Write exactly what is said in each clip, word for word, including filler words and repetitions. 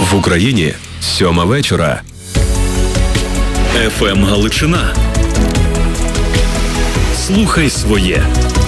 В Україні сьома вечора. еф ем Галичина. Слухай своє.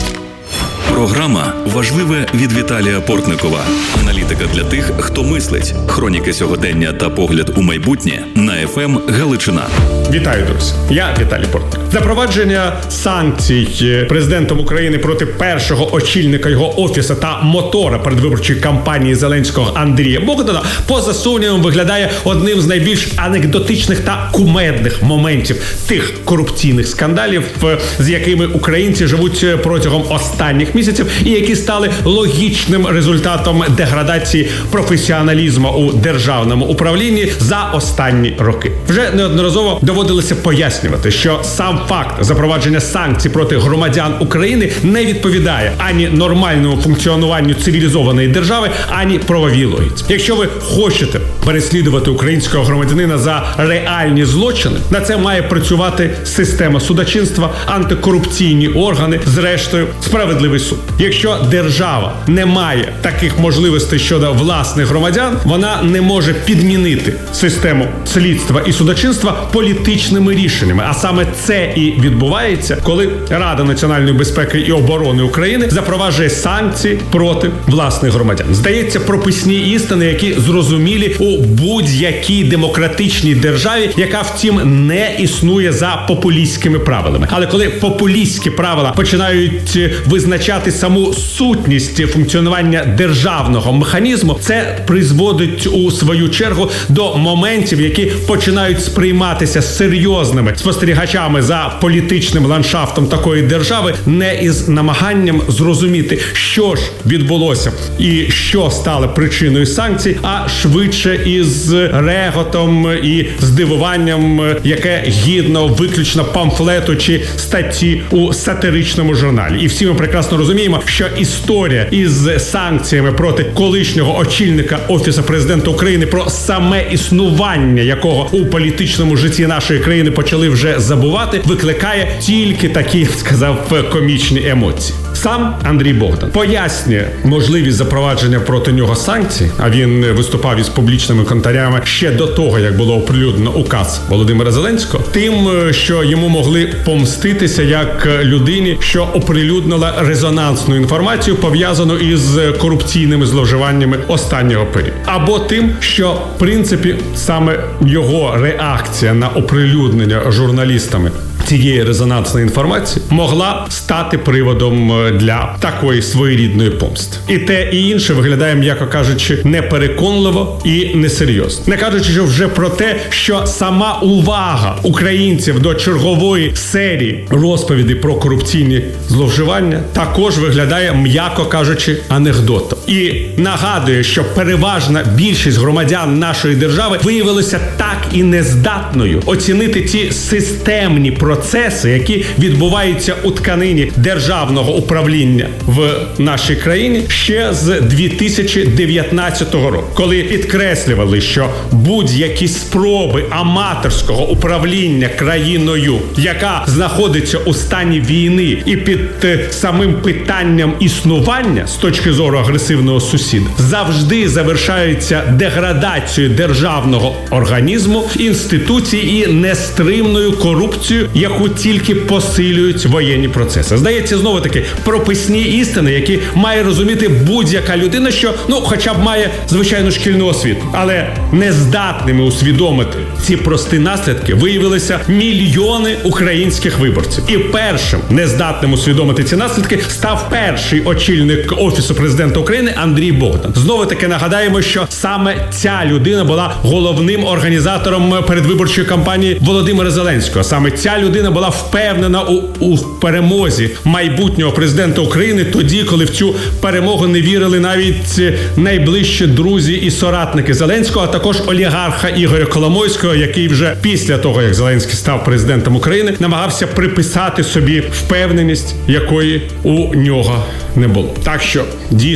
Програма «Важливе» від Віталія Портникова. Аналітика для тих, хто мислить. Хроніки сьогодення та погляд у майбутнє на еф ем Галичина. Вітаю, друзі. Я Віталій Портников. Запровадження санкцій президентом України проти першого очільника його офісу та мотора передвиборчої кампанії Зеленського Андрія Богдана поза сумнівом виглядає одним з найбільш анекдотичних та кумедних моментів тих корупційних скандалів, з якими українці живуть протягом останніх місяців і які стали логічним результатом деградації професіоналізму у державному управлінні за останні роки. Вже неодноразово доводилося пояснювати, що сам факт запровадження санкцій проти громадян України не відповідає ані нормальному функціонуванню цивілізованої держави, ані правовій логіці. Якщо ви хочете переслідувати українського громадянина за реальні злочини, на це має працювати система судочинства, антикорупційні органи, зрештою справедливий суд. Якщо держава не має таких можливостей щодо власних громадян, вона не може підмінити систему слідства і судочинства політичними рішеннями. А саме це і відбувається, коли Рада національної безпеки і оборони України запроваджує санкції проти власних громадян. Здається, прописні істини, які зрозумілі у будь-якій демократичній державі, яка, втім, не існує за популістськими правилами. Але коли популістські правила починають визначати саму сутність функціонування державного механізму, це призводить у свою чергу до моментів, які починають сприйматися серйозними спостерігачами за політичним ландшафтом такої держави не із намаганням зрозуміти, що ж відбулося і що стало причиною санкцій, а швидше із реготом і здивуванням, яке гідно виключно памфлету чи статті у сатиричному журналі. І всі ми прекрасно розуміємо, що історія із санкціями проти колишнього очільника Офісу Президента України, про саме існування якого у політичному житті нашої країни почали вже забувати, викликає тільки такі, сказав, комічні емоції. Сам Андрій Богдан пояснює можливість запровадження проти нього санкцій, а він виступав із публічними коментарями ще до того, як було оприлюднено указ Володимира Зеленського, тим, що йому могли помститися як людині, що оприлюднила резонансну інформацію, пов'язану із корупційними зловживаннями останнього періоду. Або тим, що, в принципі, саме його реакція на оприлюднення журналістами цієї резонансної інформації могла стати приводом для такої своєрідної помсти. І те, і інше виглядає, м'яко кажучи, непереконливо і несерйозно. Не кажучи вже про те, що сама увага українців до чергової серії розповідей про корупційні зловживання також виглядає, м'яко кажучи, анекдотом. І нагадує, що переважна більшість громадян нашої держави виявилася так і нездатною оцінити ті системні процеси, які відбуваються у тканині державного управління в нашій країні ще з дві тисячі дев'ятнадцятого року, коли підкреслювали, що будь-які спроби аматорського управління країною, яка знаходиться у стані війни і під самим питанням існування з точки зору агресивного сусіда, завжди завершаються деградацією державного організму, інституцій і нестримною корупцією, яку тільки посилюють воєнні процеси. Здається, знову таки, прописні істини, які має розуміти будь-яка людина, що, ну, хоча б має звичайну шкільну освіту. Але нездатними усвідомити ці прості наслідки виявилися мільйони українських виборців. І першим нездатним усвідомити ці наслідки став перший очільник Офісу Президента України Андрій Богдан. Знову таки нагадаємо, що саме ця людина була головним організатором передвиборчої кампанії Володимира Зеленського. Саме ця людина була впевнена у, у перемозі майбутнього президента України тоді, коли в цю перемогу не вірили навіть найближчі друзі і соратники Зеленського, а також олігарха Ігоря Коломойського, який вже після того, як Зеленський став президентом України, намагався приписати собі впевненість, якої у нього не було. Так що, дійсно, можна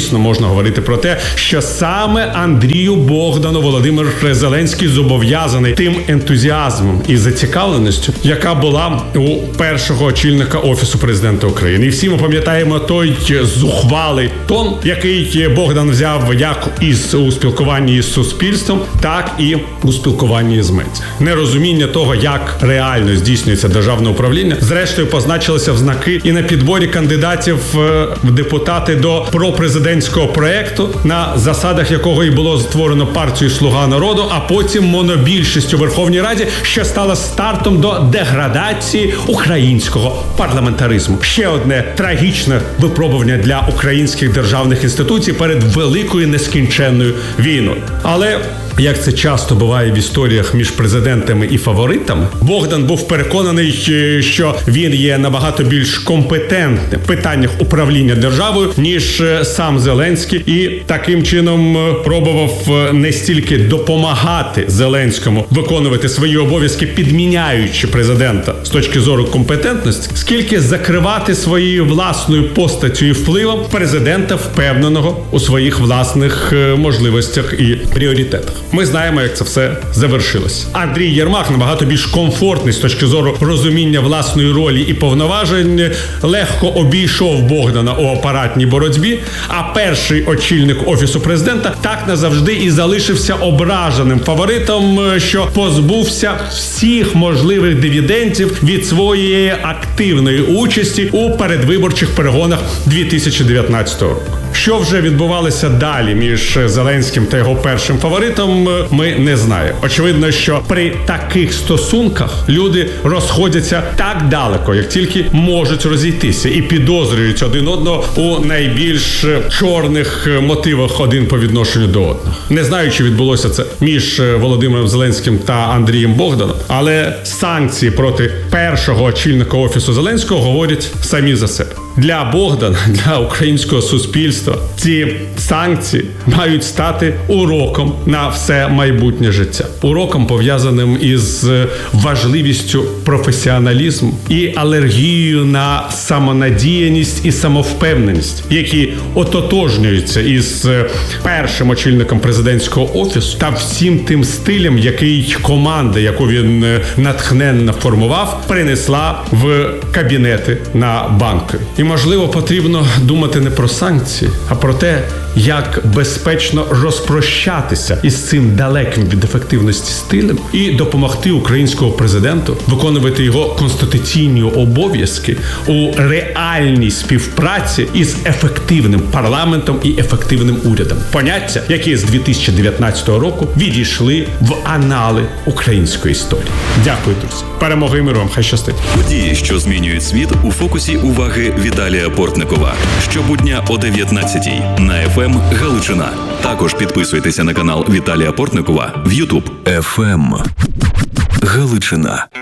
можна говорити про те, що саме Андрію Богдану Володимир Зеленський зобов'язаний тим ентузіазмом і зацікавленістю, яка була у першого очільника Офісу президента України. І всі ми пам'ятаємо той зухвалий тон, який Богдан взяв як із у спілкуванні із суспільством, так і у спілкуванні з медіа. Нерозуміння того, як реально здійснюється державне управління, зрештою позначилося в знаки і на підборі кандидатів в депутати до пропрезидентського проекту, на засадах якого і було створено партію «Слуга народу», а потім монобільшість у Верховній Раді, що стала стартом до деградації українського парламентаризму. Ще одне трагічне випробування для українських державних інституцій перед великою нескінченною війною. Але як це часто буває в історіях між президентами і фаворитами, Богдан був переконаний, що він є набагато більш компетентним в питаннях управління державою, ніж сам Зеленський, і таким чином пробував не стільки допомагати Зеленському виконувати свої обов'язки, підміняючи президента з точки зору компетентності, скільки закривати своєю власною постаттю і впливом президента, впевненого у своїх власних можливостях і пріоритетах. Ми знаємо, як це все завершилось. Андрій Єрмак, набагато більш комфортний з точки зору розуміння власної ролі і повноважень, легко обійшов Богдана у апаратній боротьбі, а перший очільник Офісу президента так назавжди і залишився ображеним фаворитом, що позбувся всіх можливих дивідендів від своєї активної участі у передвиборчих перегонах дві тисячі дев'ятнадцятого року. Що вже відбувалося далі між Зеленським та його першим фаворитом, ми не знаємо. Очевидно, що при таких стосунках люди розходяться так далеко, як тільки можуть розійтися, і підозрюють один одного у найбільш чорних мотивах один по відношенню до одного. Не знаю, чи відбулося це між Володимиром Зеленським та Андрієм Богданом, але санкції проти першого очільника Офісу Зеленського говорять самі за себе. Для Богдана, для українського суспільства ці санкції мають стати уроком на все майбутнє життя. Уроком, пов'язаним із важливістю професіоналізму і алергією на самонадіяність і самовпевненість, які ототожнюються із першим очільником президентського офісу та всім тим стилем, який команда, яку він натхненно формував, принесла в кабінети на Банковій. І, можливо, потрібно думати не про санкції, а про те, як безпечно розпрощатися із цим далеким від ефективності стилем і допомогти українському президенту виконувати його конституційні обов'язки у реальній співпраці із ефективним парламентом і ефективним урядом. Поняття, які з дві тисячі дев'ятнадцятого року відійшли в анали української історії. Дякую, друзі. Перемоги і миру вам. Хай щастить. Події, що змінюють світ, у фокусі уваги Віталія Портникова. Щобудня о дев'ятнадцятій на еф ем Галичина. Також підписуйтеся на канал Віталія Портникова в Ютуб. еф ем Галичина.